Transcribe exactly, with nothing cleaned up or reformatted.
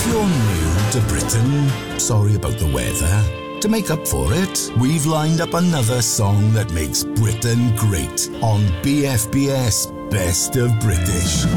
If you're new to Britain, sorry about the weather. To make up for it, we've lined up another song that makes Britain great on B F B S Best of British.